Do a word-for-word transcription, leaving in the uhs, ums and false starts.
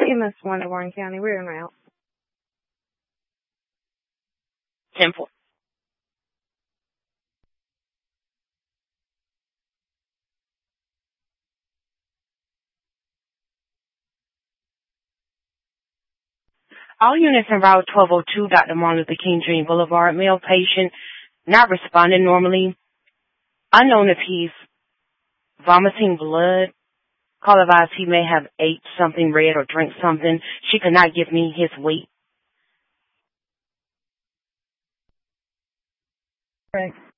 E M S one to Warren County. We're en route. Temple. All units en route twelve oh two, Doctor Martin Luther King Junior Boulevard. Male patient not responding normally. Unknown if he's vomiting blood. Call advised he may have ate something red or drank something. She could not give me his weight. Right.